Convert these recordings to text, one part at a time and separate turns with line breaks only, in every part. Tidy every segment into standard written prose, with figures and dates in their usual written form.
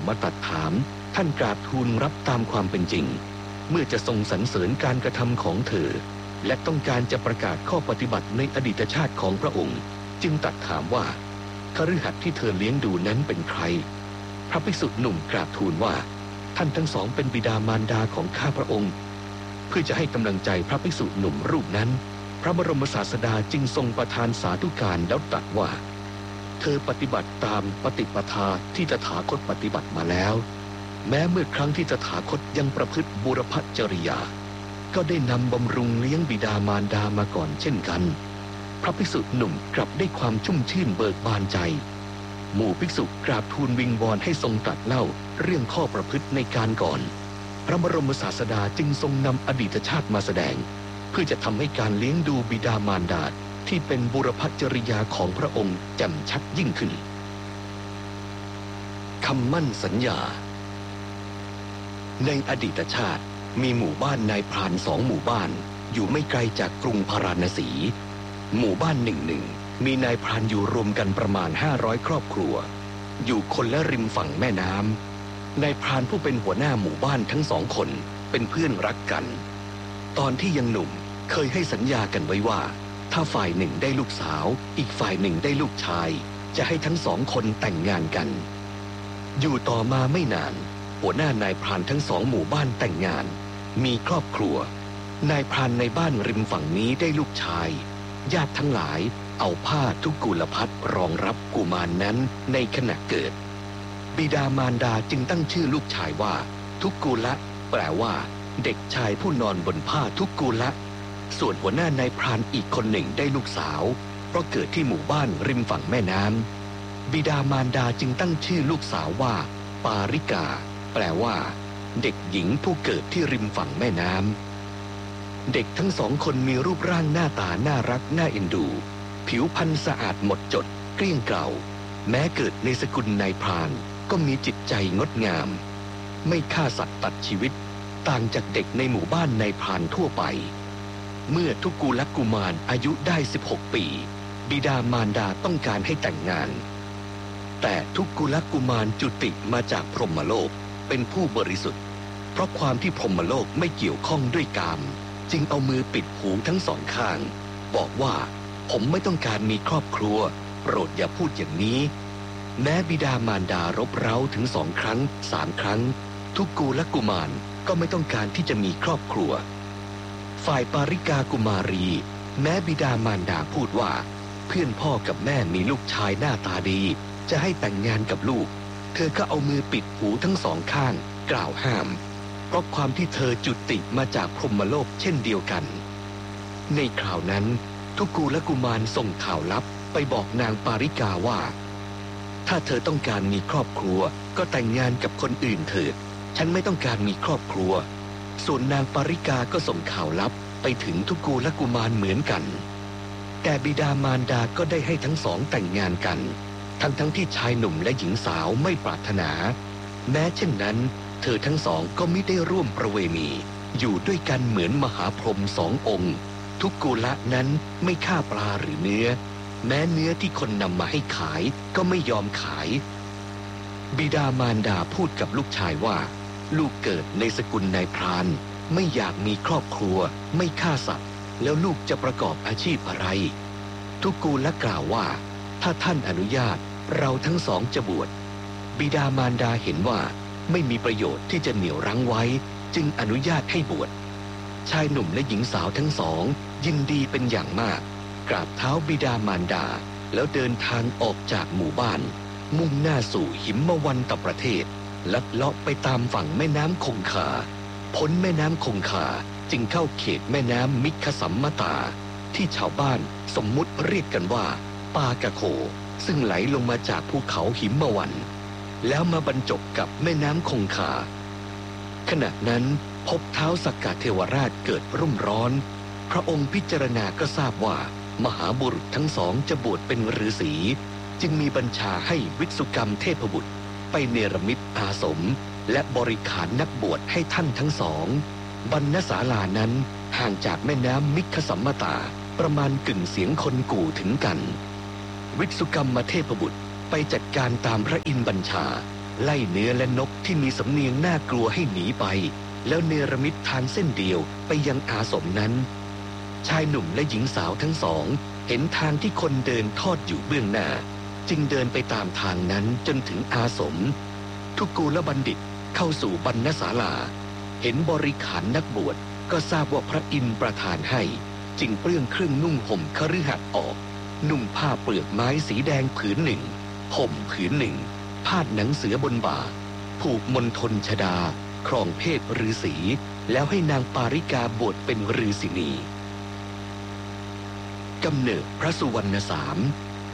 มาตรัสถามท่านกราบทูลรับตามความเป็นจริงเมื่อจะทรงสรรเสริญการกระทำของเธอและต้องการจะประกาศข้อปฏิบัติในอดีตชาติของพระองค์จึงตรัสถามว่าคฤหัสถ์ที่เธอเลี้ยงดูนั้นเป็นใครพระภิกษุหนุ่มกราบทูลว่าท่านทั้งสองเป็นบิดามารดาของข้าพระองค์เพื่อจะให้กำลังใจพระภิกษุหนุ่มรูปนั้นพระบรมศาสดาจึงทรงประทานสาธุการแล้วตรัสว่าเธอปฏิบัติตามปฏิปทาที่ตถาคตปฏิบัติมาแล้วแม้เมื่อครั้งที่ตถาคตยังประพฤติบูรพจริยาก็ได้นำบำรุงเลี้ยงบิดามารดามาก่อนเช่นกันพระภิกษุหนุ่มกลับได้ความชุ่มชื่นเบิกบานใจหมู่ภิกษุกราบทูลวิงวอนให้ทรงตรัสเล่าเรื่องข้อประพฤติในการก่อนพระบรมศาสดาจึงทรงนำอดีตชาติมาแสดงเพื่อจะทำให้การเลี้ยงดูบิดามารดาที่เป็นบูรพจริยาของพระองค์แจ่มชัดยิ่งขึ้นคำมั่นสัญญาในอดีตชาติมีหมู่บ้านนายพราน2 หมู่บ้านอยู่ไม่ไกลจากกรุงพาราณสีหมู่บ้านหนึ่งมีนายพรานอยู่รวมกันประมาณ500ครอบครัวอยู่คนละริมฝั่งแม่น้ำนายพรานผู้เป็นหัวหน้าหมู่บ้านทั้ง2 คนเป็นเพื่อนรักกันตอนที่ยังหนุ่มเคยให้สัญญากันไว้ว่าถ้าฝ่ายหนึ่งได้ลูกสาวอีกฝ่ายหนึ่งได้ลูกชายจะให้ทั้ง2 คนแต่งงานกันอยู่ต่อมาไม่นานหัวหน้านายพรานทั้ง2 หมู่บ้านแต่งงานมีครอบครัวนายพรานในบ้านริมฝั่งนี้ได้ลูกชายญาติทั้งหลายเอาผ้าทุกกุลภัทรรองรับกุมาร นั้นในขณะเกิดบิดามารดาจึงตั้งชื่อลูกชายว่าทุกกุละแปลว่าเด็กชายผู้นอนบนผ้าทุกกุละส่วนหัวหน้านายพรานอีกคนหนึ่งได้ลูกสาวเพราะเกิดที่หมู่บ้านริมฝั่งแม่น้ำบิดามารดาจึงตั้งชื่อลูกสาวว่าปาริกาแปลว่าเด็กหญิงผู้เกิดที่ริมฝั่งแม่น้ำเด็กทั้ง2 คนมีรูปร่างหน้าตาน่ารักน่าเอ็นดูผิวพรรณสะอาดหมดจดเกลี้ยงเกลาแม้เกิดในสกุลนายพรานก็มีจิตใจงดงามไม่ฆ่าสัตว์ตัดชีวิตต่างจากเด็กในหมู่บ้านนายพรานทั่วไปเมื่อทุกกุลกุมารอายุได้16 ปีบิดามารดาต้องการให้แต่งงานแต่ทุกกุลกุมารจุติมาจากพรหมโลกเป็นผู้บริสุทธิ์เพราะความที่พรหมโลกไม่เกี่ยวข้องด้วยกามจึงเอามือปิดหูทั้ง2 ข้างบอกว่าผมไม่ต้องการมีครอบครัวโปรดอย่าพูดอย่างนี้แม้บิดามารดารบเร้าถึง2 ครั้ง3 ครั้งทุกกุลกุมารก็ไม่ต้องการที่จะมีครอบครัวฝ่ายปาริกากุมารีแม้บิดามารดาพูดว่าเพื่อนพ่อกับแม่มีลูกชายหน้าตาดีจะให้แต่งงานกับลูกเธอก็เอามือปิดหูทั้ง2 ข้างกล่าวห้ามเพราะความที่เธอจุติมาจากพรหมโลกเช่นเดียวกันในคราวนั้นทุกกุลกุมารส่งข่าวลับไปบอกนางปาริกาว่าถ้าเธอต้องการมีครอบครัวก็แต่งงานกับคนอื่นเถิดฉันไม่ต้องการมีครอบครัวส่วนนางปาริกาก็ส่งข่าวลับไปถึงทุกกุลกุมารเหมือนกันแต่บิดามารดาก็ได้ให้ทั้ง2แต่งงานกันทั้งที่ชายหนุ่มและหญิงสาวไม่ปรารถนาแม้เช่นนั้นเธอทั้ง2ก็มิได้ร่วมประเวณีอยู่ด้วยกันเหมือนมหาพรหม2 องค์ทุกกุละนั้นไม่ฆ่าปลาหรือเนื้อแม้เนื้อที่คนนำมาให้ขายก็ไม่ยอมขายบิดามารดาพูดกับลูกชายว่าลูกเกิดในสกุลนายพรานไม่อยากมีครอบครัวไม่ฆ่าสัตว์แล้วลูกจะประกอบอาชีพอะไรทุกกุละกล่าวว่าถ้าท่านอนุญาตเราทั้ง2จะบวชบิดามารดาเห็นว่าไม่มีประโยชน์ที่จะเหนี่ยวรั้งไว้จึงอนุญาตให้บวชชายหนุ่มและหญิงสาวทั้ง2ยินดีเป็นอย่างมากกราบเท้าบิดามารดาแล้วเดินทางออกจากหมู่บ้านมุ่งหน้าสู่หิมวันตประเทศลัดเลาะไปตามฝั่งแม่น้ำคงคาพ้นแม่น้ำคงคาจึงเข้าเขตแม่น้ำมิคสัมมตาที่ชาวบ้านสมมุติเรียกกันว่าปากะโคซึ่งไหลลงมาจากภูเขาหิมวันแล้วมาบรรจบกับแม่น้ำคงคาขณะนั้นพบเท้าสักกะเทวราชเกิดรุ่มร้อนพระองค์พิจารณาก็ทราบว่ามหาบุรุษทั้ง2จะบวชเป็นฤาษีจึงมีบัญชาให้วิสุกรรมเทพบุตรไปเนรมิตอาสมและบริขารนักบวชให้ท่านทั้ง2บรรณศาลานั้นห่างจากแม่น้ำมิคสัมมตาประมาณกึ่งเสียงคนกู่ถึงกันวิสุกรรมเทพบุตรไปจัดการตามพระอินทร์บัญชาไล่เนื้อและนกที่มีสำเนียงน่ากลัวให้หนีไปแล้วเนรมิตทางเส้นเดียวไปยังอาสมนั้นชายหนุ่มและหญิงสาวทั้งสองเห็นทางที่คนเดินทอดอยู่เบื้องหน้าจึงเดินไปตามทางนั้นจนถึงอาสมทุกูลบัณฑิตเข้าสู่บรรณศาลาเห็นบริขารนักบวชก็ทราบว่าพระอินทร์ประทานให้จึงเปลื้องเครื่องนุ่งห่มคฤหัสถ์ออกนุ่งผ้าเปลือกไม้สีแดงผืนหนึ่งห่มผืนหนึ่งพาดหนังเสือบนบ่าผูกมณฑลชดาครองเพศฤาษีแล้วให้นางปาริกาบวชเป็นฤาษีนีกำเนิดพระสุวรรณสาม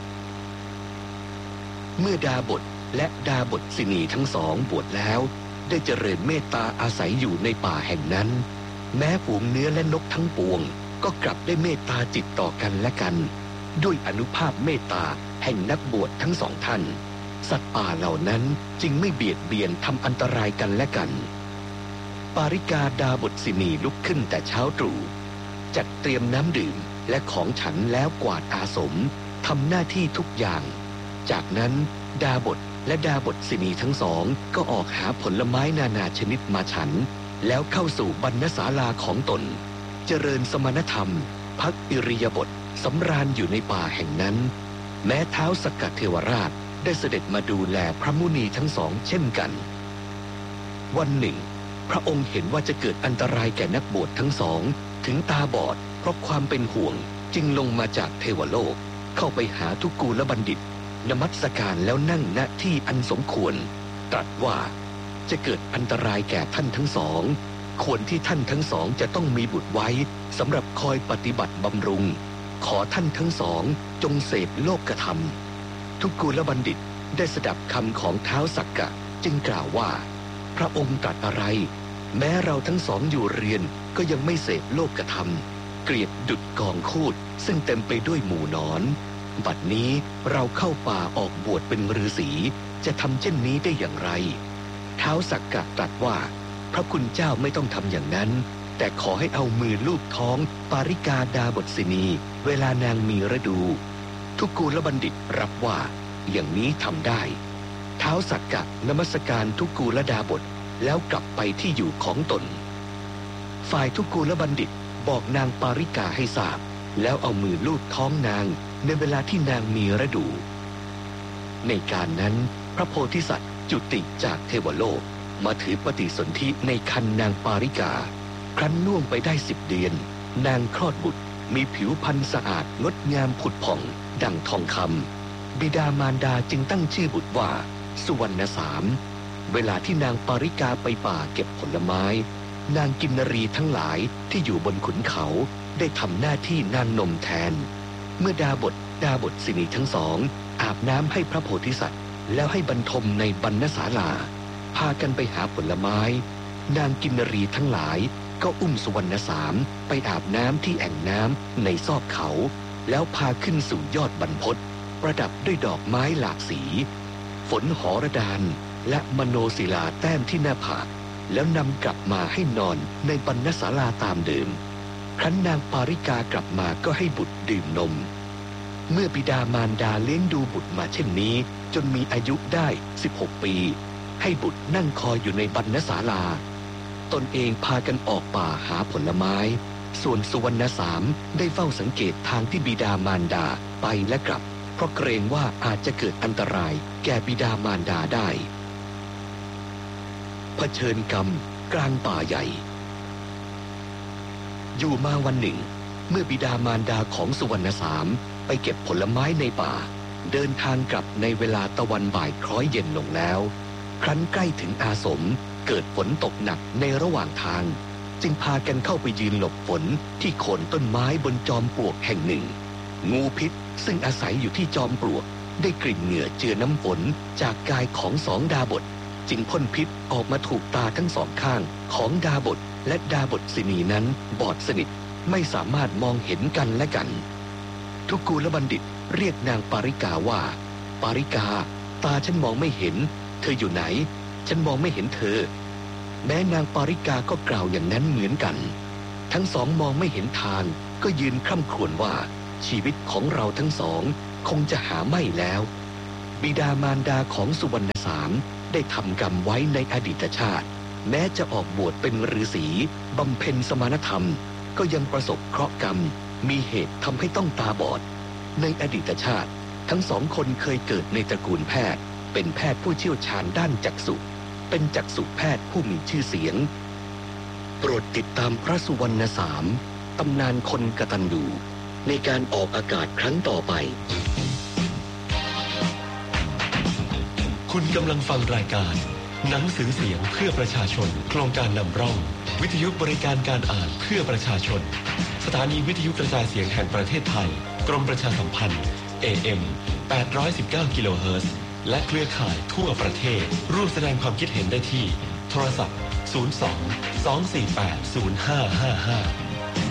เมื่อดาบทและดาบทสินีทั้งสองบวชแล้วได้เจริญเมตตาอาศัยอยู่ในป่าแห่งนั้นแม้ฝูงเนื้อและนกทั้งปวงก็กลับได้เมตตาจิตต่อกันและกันด้วยอนุภาพเมตตาแห่งนักบวชทั้งสองท่านสัตว์ป่าเหล่านั้นจึงไม่เบียดเบียนทำอันตรายกันและกันปาริกาดาบทสินีลุกขึ้นแต่เช้าตรู่จัดเตรียมน้ำดื่มและของฉันแล้วกวาดอาสมทำหน้าที่ทุกอย่างจากนั้นดาบทและดาบทสินีทั้งสองก็ออกหาผลไม้นานาชนิดมาฉันแล้วเข้าสู่บรรณศาลาของตนเจริญสมณธรรมพักอิริยาบถสำราญอยู่ในป่าแห่งนั้นแม้ท้าวสักกะเทวราชได้เสด็จมาดูแลพระมุนีทั้งสองเช่นกันวันหนึ่งพระองค์เห็นว่าจะเกิดอันตรายแก่นักบวชทั้งสองถึงตาบอดเพราะความเป็นห่วงจึงลงมาจากเทวโลกเข้าไปหาทุกูลบัณฑิตนมัสการแล้วนั่งณที่อันสมควรตรัสว่าจะเกิดอันตรายแก่ท่านทั้งสองควรที่ท่านทั้งสองจะต้องมีบุตรไว้สำหรับคอยปฏิบัติบำรุงขอท่านทั้งสองจงเสพโลกธรรมทุกูลบัณฑิตได้สดับคำของท้าวสักกะจึงกล่าวว่าพระองค์ตรัสอะไรแม้เราทั้งสองอยู่เรียนก็ยังไม่เสพโลกธรรมเกลียดดุจกองคูดซึ่งเต็มไปด้วยหมู่นอนบัดนี้เราเข้าป่าออกบวชเป็นฤาษีจะทำเช่นนี้ได้อย่างไรท้าวสักกะตรัสว่าพระคุณเจ้าไม่ต้องทำอย่างนั้นแต่ขอให้เอามือลูบท้องปาริกาดาบทสินีเวลานางมีฤดูทุกูลบัณฑิตรับว่าอย่างนี้ทำได้ท้าวสักกะนมัสการทุกูลดาบทแล้วกลับไปที่อยู่ของตนฝ่ายทุกูลบัณฑิตบอกนางปาริกาให้ทราบแล้วเอามือลูบท้องนางในเวลาที่นางมีฤดูในการนั้นพระโพธิสัตว์จุติจากเทวโลกมาถือปฏิสนธิในครรภ์นางปาริกาครั้นน่วงไปได้10 เดือนนางคลอดบุตรมีผิวพรรณสะอาดงดงามผุดผ่องดั่งทองคำบิดามารดาจึงตั้งชื่อบุตรว่าสุวรรณสามเวลาที่นางปาริกาไปป่าเก็บผลไม้นางกินนรีทั้งหลายที่อยู่บนขุนเขาได้ทำหน้าที่นางนมแทนเมื่อดาบทสินีทั้งสองอาบน้ำให้พระโพธิสัตว์แล้วให้บรรทมในบรรณศาลาพากันไปหาผลไม้นางกินนรีทั้งหลายก็อุ้มสุวรรณสามไปอาบน้ำที่แอ่งน้ำในซอกเขาแล้วพาขึ้นสู่ยอดบรรพตประดับด้วยดอกไม้หลากสีฝนหรดานและมโนศิลาแต้มที่หน้าผากแล้วนำกลับมาให้นอนในบรรณศาลาตามเดิมครั้นนางปาริกากลับมาก็ให้บุตรดื่มนมเมื่อบิดามารดาเลี้ยงดูบุตรมาเช่นนี้จนมีอายุได้16 ปีให้บุตรนั่งคอยอยู่ในบรรณศาลาตนเองพากันออกป่าหาผลไม้ส่วนสุวรรณสามได้เฝ้าสังเกตทางที่บิดามารดาไปและกลับเพราะเกรงว่าอาจจะเกิดอันตรายแก่บิดามารดาได้เผชิญกรรมกลางป่าใหญ่อยู่มาวันหนึ่งเมื่อบิดามารดาของสุวรรณสามไปเก็บผลไม้ในป่าเดินทางกลับในเวลาตะวันบ่ายคล้อยเย็นลงแล้วครั้นใกล้ถึงอาสมเกิดฝนตกหนักในระหว่างทางจึงพากันเข้าไปยืนหลบฝนที่โคนต้นไม้บนจอมปลวกแห่งหนึ่งงูพิษซึ่งอาศัยอยู่ที่จอมปลวกได้กลิ่นเหงื่อเจือน้ำฝนจากกายของสองดาบทจึงพ่นพิษออกมาถูกตาทั้งสองข้างของดาบทและดาบทสินีนั้นบอดสนิทไม่สามารถมองเห็นกันและกันทุกูลบัณฑิตเรียกนางปาริกาว่าปาริกาตาฉันมองไม่เห็นเธออยู่ไหนฉันมองไม่เห็นเธอแม้นางปาริกาก็กล่าวอย่างนั้นเหมือนกันทั้งสองมองไม่เห็นทางก็ยืนคร่ำครวญว่าชีวิตของเราทั้งสองคงจะหาไม่แล้วบิดามารดาของสุวรรณสามได้ทำกรรมไว้ในอดีตชาติแม้จะออกบวชเป็นฤาษีบำเพ็ญสมณธรรมก็ยังประสบเคราะห์กรรมมีเหตุทำให้ต้องตาบอดในอดีตชาติทั้งสองคนเคยเกิดในตระกูลแพทย์เป็นแพทย์ผู้เชี่ยวชาญด้านจักษุเป็นจักษุแพทย์ผู้มีชื่อเสียงโปรดติดตามพระสุวรรณสามตำนานคนกตัญญูในการออกอากาศครั้งต่อไป
คุณกำลังฟังรายการหนังสือเสียงเพื่อประชาชนโครงการนำร่องวิทยุบริการการอ่านเพื่อประชาชนสถานีวิทยุกระจายเสียงแห่งประเทศไทยกรมประชาสัมพันธ์ AM 819 กิโลเฮิรตซ์และเครือข่ายทั่วประเทศร่วมแสดงความคิดเห็นได้ที่โทรศัพท์ 02 248 0555